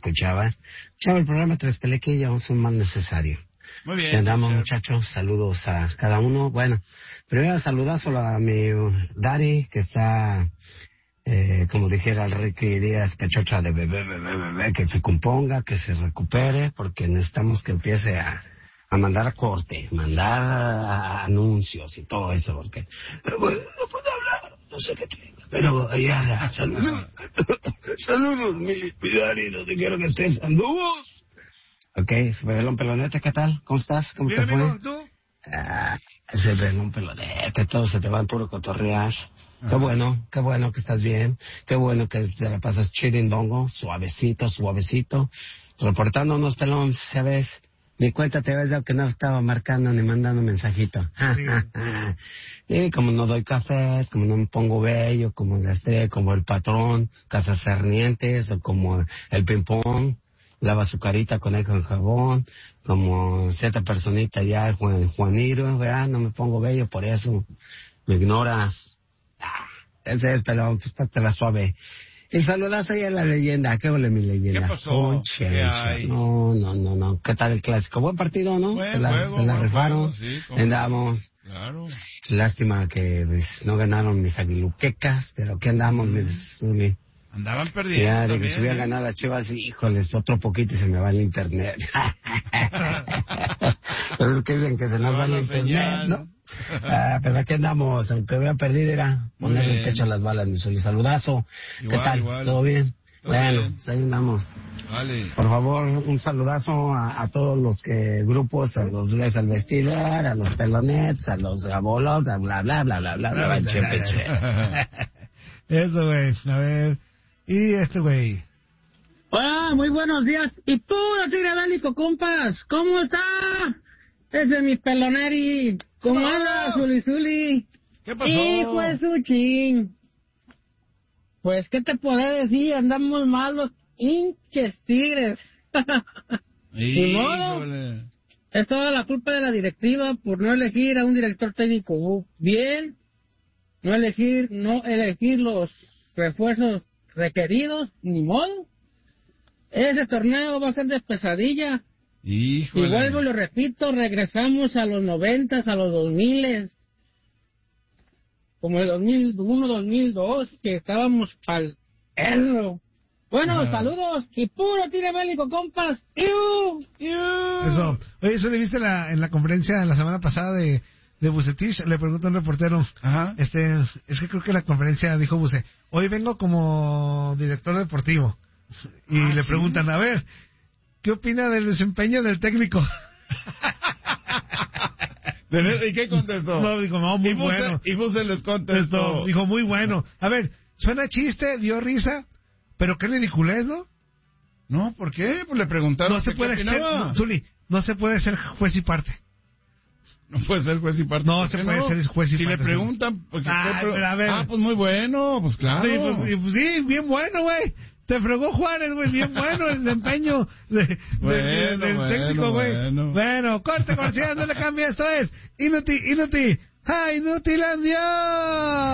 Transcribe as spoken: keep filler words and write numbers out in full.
escuchaba. Escuchaba el programa Tres Pelequillos, un mal necesario. Muy bien. Y andamos, muchachos, saludos a cada uno. Bueno, primero saludazo a mi Dari, que está, eh, como dijera el Ricky Díaz, pechocha de bebé, bebé, bebé, que se componga, que se recupere, porque necesitamos que empiece a, a mandar a corte, mandar a anuncios y todo eso, porque no puedo, no puedo hablar, no sé qué tengo. Pero ya, saludos, saludos, mi, mi Dari, donde quiero que estés, saludos. Ok, Pelón Pelonete, ¿qué tal? ¿Cómo estás? ¿Cómo Bien, te fue? amigo, ¿tú? Ah, ese Pelón Pelonete, todo se te va al puro cotorrear. Ajá. Qué bueno, qué bueno que estás bien. Qué bueno que te la pasas chirindongo, suavecito, suavecito. Reportándonos, Pelón, ¿sabes? Ni cuenta te ves ya que no estaba marcando ni mandando mensajito. Sí. Y como no doy cafés, como no me pongo bello, como gasté, como el patrón, Casas Cernientes, o como el ping-pong. Lava su carita con él con jabón, como cierta personita ya, Juan, Juaniro, ¿verdad? No me pongo bello, por eso me ignora. Ah, ese es, pero pues la suave. Y saludazo ahí a la leyenda. ¿Qué huele mi leyenda? ¿Qué pasó? Conche, ¿Qué hay? No, no, no, no. ¿Qué tal el clásico? Buen partido, ¿no? Buen se la, juego, se la buen rifaron. juego, sí, andamos. Claro. Lástima que pues, no ganaron mis aguiluquecas, pero ¿qué andamos, mm. mis Zuli? Andaban perdiendo. Ya, de también, que si hubiera ¿eh? ganado las Chivas, híjoles, otro poquito y se me va el internet. Pero es que dicen que se, se nos va el internet, señal, ¿no? Ah, pero aquí andamos, aunque hubiera perdido era ponerle el pecho a las balas, mi Zuli. Saludazo. Igual, ¿qué tal? Igual. ¿Todo bien? Todo bueno, bien. Pues ahí andamos. Vale. Por favor, un saludazo a, a todos los que grupos, a los Les al Vestidor, a los Pelonets, a los Gabolos, a bla, bla, bla, bla, bla, bla, bla, che, peche. Eso, güey, a ver... Y este güey. Hola, muy buenos días. Y puro tigre bélico, compas. ¿Cómo está? Ese es mi peloneri. ¿Cómo anda, Zuli Zuli? ¿Qué pasó? Hijo de su chin. Pues, ¿qué te puedo decir? Andamos malos, hinches tigres. Ni modo. Es toda la culpa de la directiva por no elegir a un director técnico bien. No elegir, no elegir los refuerzos requeridos, ni modo. Ese torneo va a ser de pesadilla. Híjole. Y vuelvo y lo repito, regresamos a los noventas, a los dos miles. Como el dos mil uno, dos mil dos, que estábamos al erro. Bueno, ah. saludos y puro tire bélico, compas. ¡Iu! ¡Iu! Eso. Oye, eso le viste la, en la conferencia la semana pasada de... de Bucetich, le pregunta a un reportero, Ajá. este, es que creo que la conferencia dijo Buce, hoy vengo como director deportivo, y ah, le ¿sí? preguntan, a ver, ¿qué opina del desempeño del técnico? ¿Y qué contestó? No, dijo, no, muy y Buce, bueno. Y Buce les contestó. Esto, dijo, muy bueno. A ver, suena chiste, dio risa, pero qué ridiculez, ¿no? No, ¿por qué? Pues le preguntaron. No se puede ser, no, Zuli, no se puede ser juez y parte. No puede ser juez y parte. No se puede no? ser juez y si parte. Si le preguntan... Porque ah, pre... pero a ver. ah, pues muy bueno, pues claro. Sí, pues, pues, sí bien bueno, güey. Te fregó Juárez, güey, bien bueno el desempeño de, bueno, de, de, del bueno, técnico, güey. Bueno. bueno, corte comercial, no le cambia, esto es Inuti, Inuti, ¡ja, Inutilandia!